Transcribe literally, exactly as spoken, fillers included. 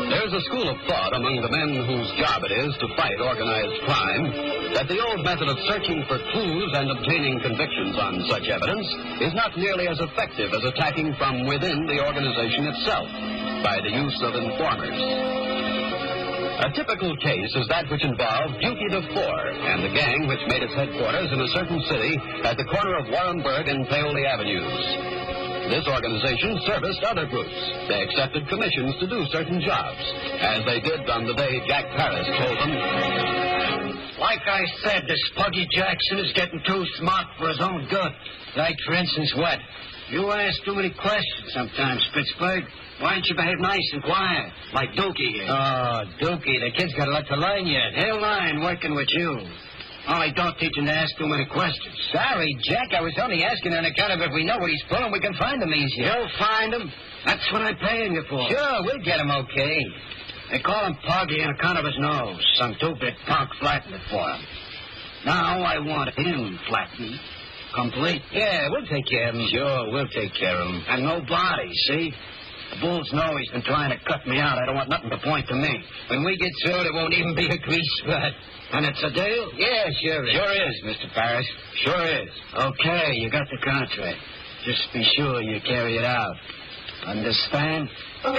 There's a school of thought among the men whose job it is to fight organized crime that the old method of searching for clues and obtaining convictions on such evidence is not nearly as effective as attacking from within the organization itself by the use of informers. A typical case is that which involved Dukey DeFore and the gang which made its headquarters in a certain city at the corner of Warrenburg and Paoli Avenues. This organization serviced other groups. They accepted commissions to do certain jobs, as they did on the day Jack Paris told them. Like I said, this Puggy Jackson is getting too smart for his own good. Like, for instance, what? You ask too many questions sometimes, Pittsburgh. Why don't you behave nice and quiet, like Dukey here? Oh, Dukey, the kid's got a lot to learn yet. He'll learn working with you. Only don't teach him to ask too many questions. Sorry, Jack, I was only asking on account of if we know what he's pulling, we can find him easier. You'll find him. That's what I'm paying you for. Sure, we'll get him okay. They call him Puggy on account of his nose. Some two-bit punk flattened it for him. Now I want him flattened. Complete. Yeah, we'll take care of him. Sure, we'll take care of him. And no body, see? The bulls know he's been trying to cut me out. I don't want nothing to point to me. When we get through, there won't even be a grease spot. And it's a deal? Yeah, sure is. Sure is, Mister Parrish. Sure is. Okay, you got the contract. Just be sure you carry it out. Understand?